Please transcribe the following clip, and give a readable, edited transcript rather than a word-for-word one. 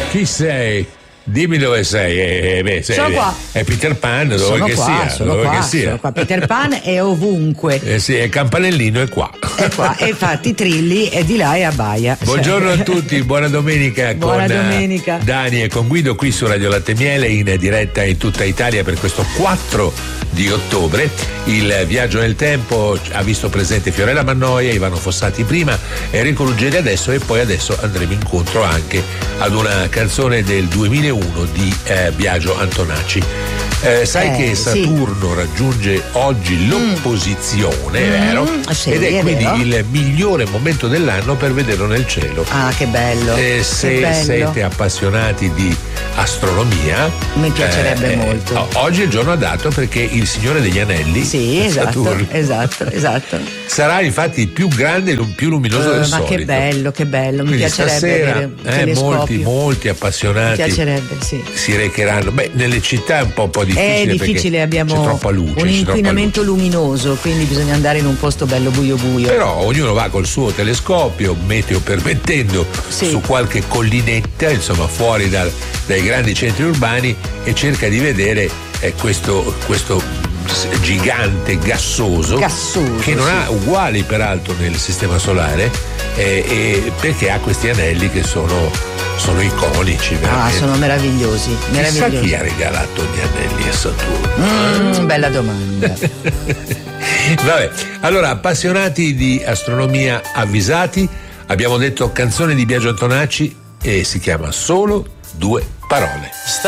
Chi sei? Dimmi dove sei. Sono qua. È Peter Pan, dove Sono che qua, sia. sono Dove qua, che sia. sono qua. Peter Pan è ovunque. Sì, il campanellino è qua. È qua, e infatti Trilli è di là e abbaia. Buongiorno a tutti, buona domenica. Buona con domenica. Dani e con Guido qui su Radio Latte Miele, in diretta in tutta Italia per questo 4 di ottobre. Il viaggio nel tempo ha visto presente Fiorella Mannoia, Ivano Fossati prima, Enrico Ruggeri adesso, e poi adesso andremo incontro anche ad una canzone del 2001 di Biagio Antonacci. Sai che Saturno raggiunge oggi l'opposizione, vero? Sì, ed è quindi vero. il migliore momento dell'anno per vederlo nel cielo. Ah, che bello. Se che bello. siete appassionati di astronomia, Mi piacerebbe molto. Oggi è il giorno adatto perché il Signore degli Anelli, Sì, Saturno, esatto. sarà infatti il più grande e più luminoso del Ma solito. che bello, mi Quindi piacerebbe stasera avere un telescopio. molti Mi appassionati piacerebbe, sì. si recheranno. Beh, nelle città è un po' difficile. È difficile, perché abbiamo c'è troppa luce. un inquinamento luminoso, quindi bisogna andare in un posto bello buio. Però ognuno va col suo telescopio, meteo permettendo, Sì. su qualche collinetta, insomma fuori dai grandi centri urbani, e cerca di vedere questo gigante gassoso che non ha uguali peraltro nel sistema solare, perché ha questi anelli che sono iconici. Ah, sono meravigliosi. Chissà chi ha regalato gli anelli a Saturno. Bella domanda. Vabbè, allora, appassionati di astronomia avvisati, abbiamo detto canzone di Biagio Antonacci e si chiama Solo due parole.